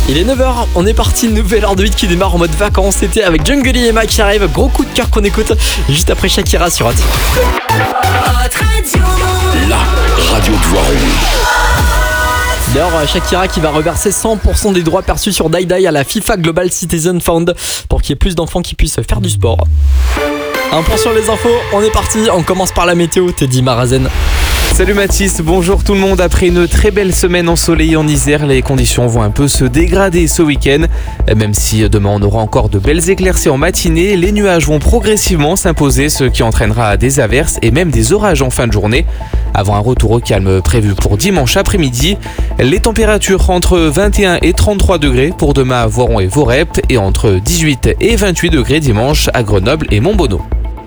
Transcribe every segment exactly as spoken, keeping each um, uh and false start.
Il est neuf heures, on est parti, nouvelle heure de hit qui démarre en mode vacances. C'était avec Jungle et Emma qui arrive, gros coup de cœur qu'on écoute juste après Shakira sur Hot. La radio de Voiron. D'ailleurs, Shakira qui va reverser cent pour cent des droits perçus sur Die Die à la FIFA Global Citizen Fund pour qu'il y ait plus d'enfants qui puissent faire du sport. Un point sur les infos, on est parti, on commence par la météo, Teddy Marazen. Salut Mathis, bonjour tout le monde. Après une très belle semaine ensoleillée en Isère, les conditions vont un peu se dégrader ce week-end. Même si demain on aura encore de belles éclaircies en matinée, les nuages vont progressivement s'imposer, ce qui entraînera des averses et même des orages en fin de journée. Avant un retour au calme prévu pour dimanche après-midi, les températures entre vingt et un et trente-trois degrés pour demain à Voiron et Vorep et entre dix-huit et vingt-huit degrés dimanche à Grenoble et Montbonneau.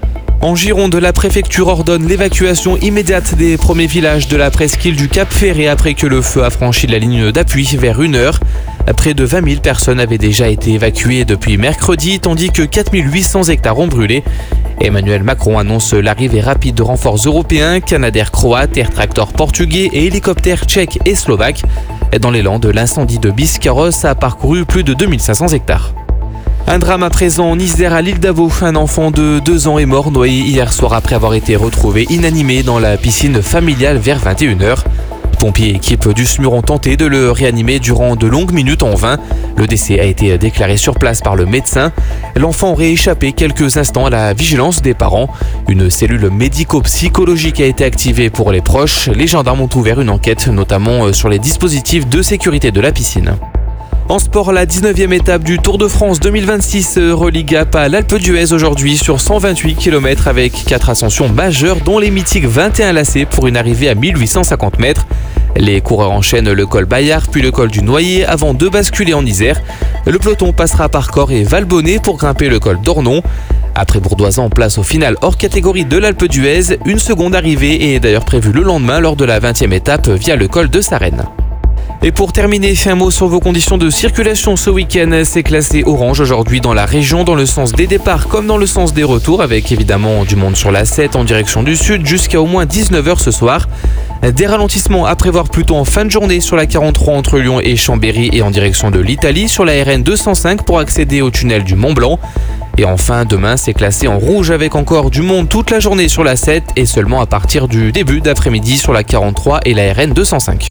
En Gironde, la préfecture ordonne l'évacuation immédiate des premiers villages de la presqu'île du Cap Ferré après que le feu a franchi la ligne d'appui vers une heure. Près de vingt mille personnes avaient déjà été évacuées depuis mercredi, tandis que quatre mille huit cents hectares ont brûlé. Emmanuel Macron annonce l'arrivée rapide de renforts européens, Canadair croates, Air Tractor portugais et hélicoptères tchèques et slovaques. Dans les Landes, l'incendie de Biscarrosse a parcouru plus de deux mille cinq cents hectares. Un drame à présent en Isère à l'île d'Avaux. Un enfant de deux ans est mort noyé hier soir après avoir été retrouvé inanimé dans la piscine familiale vers vingt et une heures. Pompiers et équipe du SMUR ont tenté de le réanimer durant de longues minutes en vain. Le décès a été déclaré sur place par le médecin. L'enfant aurait échappé quelques instants à la vigilance des parents. Une cellule médico-psychologique a été activée pour les proches. Les gendarmes ont ouvert une enquête, notamment sur les dispositifs de sécurité de la piscine. En sport, la dix-neuvième étape du Tour de France deux mille vingt-six relie Gap à l'Alpe d'Huez aujourd'hui sur cent vingt-huit kilomètres avec quatre ascensions majeures dont les mythiques vingt et un lacets pour une arrivée à mille huit cent cinquante mètres. Les coureurs enchaînent le col Bayard puis le col du Noyer avant de basculer en Isère. Le peloton passera par Corps et Valbonnet pour grimper le col d'Ornon. Après Bourdoisan, place au final hors catégorie de l'Alpe d'Huez. Une seconde arrivée est d'ailleurs prévue le lendemain lors de la vingtième étape via le col de Sarenne. Et pour terminer, un mot sur vos conditions de circulation ce week-end. C'est classé orange aujourd'hui dans la région, dans le sens des départs comme dans le sens des retours, avec évidemment du monde sur la sept en direction du sud jusqu'à au moins dix-neuf heures ce soir. Des ralentissements à prévoir plutôt en fin de journée sur la quarante-trois entre Lyon et Chambéry et en direction de l'Italie, sur la R N deux cent cinq pour accéder au tunnel du Mont-Blanc. Et enfin, demain, c'est classé en rouge avec encore du monde toute la journée sur la sept et seulement à partir du début d'après-midi sur la quarante-trois et la R N deux cent cinq.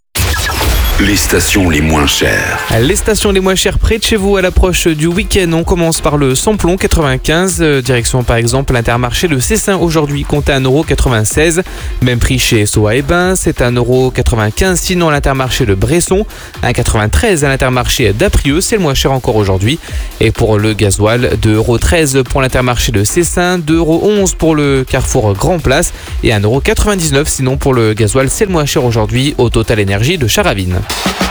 Les stations les moins chères. Les stations les moins chères près de chez vous à l'approche du week-end. On commence par le Samplon quatre-vingt-quinze, direction par exemple l'Intermarché Le Cessin aujourd'hui compte à un euro quatre-vingt-seize. Même prix chez Soa et Bain, c'est un euro quatre-vingt-quinze. Sinon l'Intermarché Le Bresson, un euro quatre-vingt-treize à l'Intermarché d'Aprieux, c'est le moins cher encore aujourd'hui. Et pour le gasoil, deux euros treize pour l'Intermarché de Cessin, deux euros onze pour le Carrefour Grand Place et un euro quatre-vingt-dix-neuf sinon pour le gasoil, c'est le moins cher aujourd'hui au Total Énergie de Charavine.